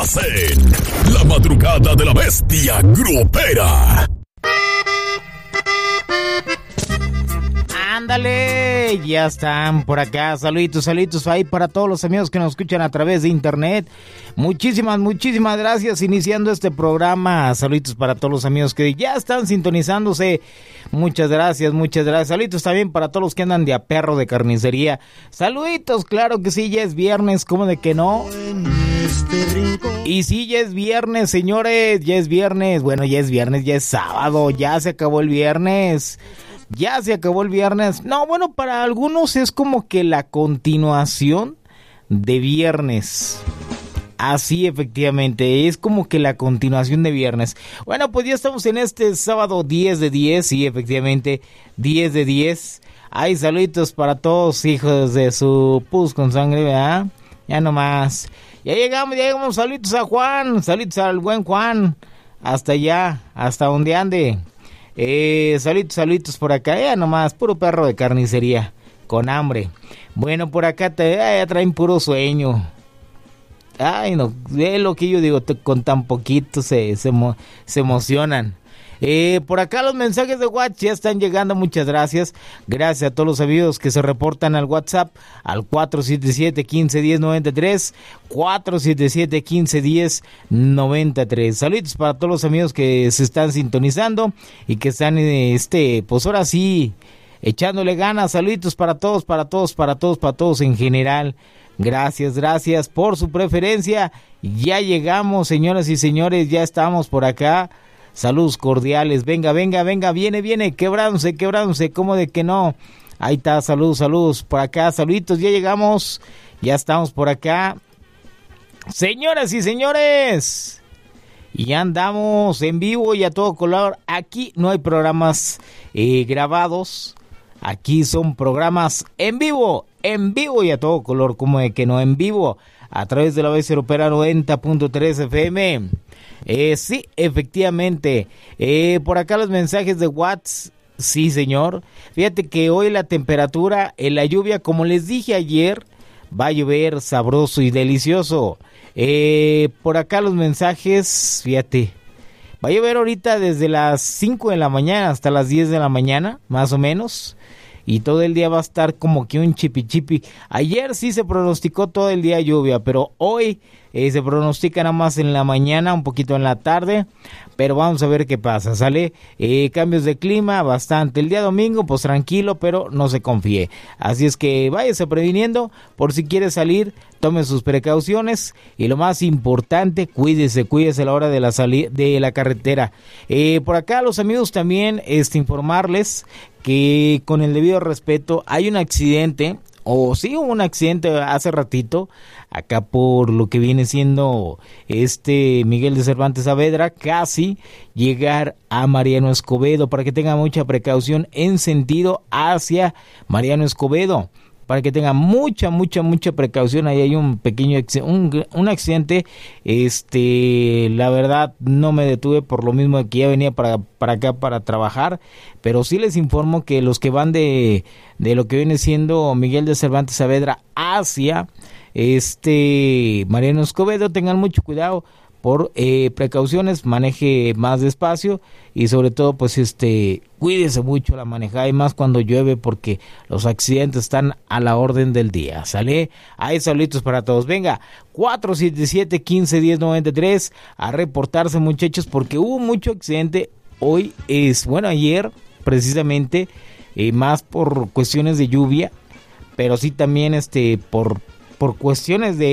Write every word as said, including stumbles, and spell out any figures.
En la madrugada de la bestia grupera. Ándale, ya están por acá. Saluditos, saluditos ahí para todos los amigos que nos escuchan a través de internet. Muchísimas, muchísimas gracias iniciando este programa. Saluditos para todos los amigos que ya están sintonizándose. Muchas gracias, muchas gracias. Saluditos también para todos los que andan de a perro de carnicería. Saluditos, claro que sí, ya es viernes, ¿cómo de que no? Y sí, ya es viernes, señores, ya es viernes. Bueno, ya es viernes, ya es sábado, ya se acabó el viernes. Ya se acabó el viernes. No, bueno, para algunos es como que la continuación de viernes. Así, efectivamente, es como que la continuación de viernes. Bueno, pues ya estamos en este sábado diez de diez, sí, efectivamente, diez de diez. Hay saluditos para todos, hijos de su pus con sangre, ¿verdad? Ya nomás. Ya llegamos, ya llegamos, saluditos a Juan, saluditos al buen Juan. Hasta allá, hasta donde ande. Eh, saluditos, saluditos por acá, ya nomás, puro perro de carnicería, con hambre. Bueno, por acá te ya traen puro sueño. Ay, no, es lo que yo digo, te, con tan poquito se, se, se emocionan. Eh, por acá los mensajes de WhatsApp ya están llegando, muchas gracias. Gracias a todos los amigos que se reportan al WhatsApp al cuatro siete siete, uno cinco uno cero, nueve tres, cuatro siete siete, uno cinco uno cero, nueve tres. Saludos para todos los amigos que se están sintonizando y que están, este, pues ahora sí, echándole ganas. Saludos para todos, para todos, para todos, para todos en general. Gracias, gracias por su preferencia. Ya llegamos, señoras y señores, ya estamos por acá. Saludos cordiales, venga, venga, venga, viene, viene, quebrándose, quebrándose, ¿cómo de que no? Ahí está, saludos, saludos, por acá, saluditos, ya llegamos, ya estamos por acá. Señoras y señores, ya andamos en vivo y a todo color. Aquí no hay programas eh, grabados, aquí son programas en vivo, en vivo y a todo color, ¿cómo de que no? En vivo, a través de la B C Opera noventa punto tres F M. Eh, sí, efectivamente. Eh, por acá los mensajes de WhatsApp. Sí, señor. Fíjate que hoy la temperatura en la lluvia, como les dije ayer, va a llover sabroso y delicioso. Eh, por acá los mensajes, fíjate. Va a llover ahorita desde las cinco de la mañana hasta las diez de la mañana, más o menos. Y todo el día va a estar como que un chipi chipi. Ayer sí se pronosticó todo el día lluvia, pero hoy eh, se pronostica nada más en la mañana, un poquito en la tarde. Pero vamos a ver qué pasa, ¿sale? Eh, cambios de clima bastante. El día domingo, pues tranquilo, pero no se confíe. Así es que váyase previniendo por si quiere salir. Tome sus precauciones y lo más importante, cuídese, cuídese a la hora de la salida de la carretera. Eh, por acá los amigos también, este, informarles que con el debido respeto hay un accidente, o sí hubo un accidente hace ratito, acá por lo que viene siendo este Miguel de Cervantes Saavedra, casi llegar a Mariano Escobedo, para que tenga mucha precaución en sentido hacia Mariano Escobedo. Para que tenga mucha, mucha, mucha precaución. Ahí hay un pequeño un, un accidente. Este, la verdad no me detuve por lo mismo que ya venía para, para acá para trabajar. Pero sí les informo que los que van de, de lo que viene siendo Miguel de Cervantes Saavedra hacia este Mariano Escobedo, tengan mucho cuidado. Por eh, precauciones, maneje más despacio y sobre todo pues este cuídese mucho la manejada y más cuando llueve porque los accidentes están a la orden del día, ¿sale? Hay saluditos para todos, venga, cuatro siete siete, uno cinco uno cero, nueve tres a reportarse muchachos porque hubo mucho accidente hoy, es bueno ayer precisamente, eh, más por cuestiones de lluvia, pero sí también este por, por cuestiones de